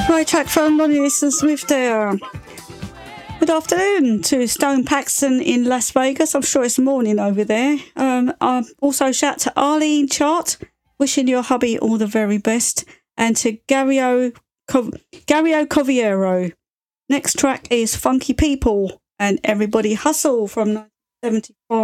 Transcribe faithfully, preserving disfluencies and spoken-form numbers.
Right track from Lonnie Liston Smith there. Good afternoon to Stone Paxton in Las Vegas. I'm sure it's morning over there. Um, um, also shout to Arlene Chart, wishing your hubby all the very best. And to Gario, Co- Gario Coviero. Next track is Funky People and Everybody Hustle from nineteen seventy-five.